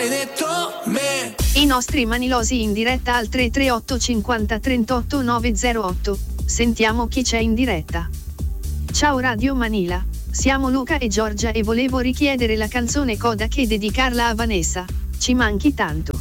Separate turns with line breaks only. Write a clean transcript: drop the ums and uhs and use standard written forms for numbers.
maledetto me.
I nostri manilosi in diretta al 338 50 38 908. Sentiamo chi c'è in diretta. Ciao Radio Manila, siamo Luca e Giorgia e volevo richiedere la canzone Kodak e dedicarla a Vanessa. Ci manchi tanto.